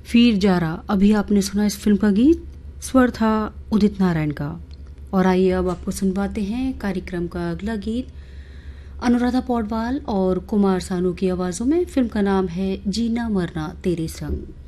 फिर जारा, अभी आपने सुना इस फिल्म का गीत, स्वर था उदित नारायण का। और आइए अब आपको सुनवाते हैं कार्यक्रम का अगला गीत, अनुराधा पौडवाल और कुमार सानू की आवाज़ों में। फिल्म का नाम है जीना मरना तेरे संग।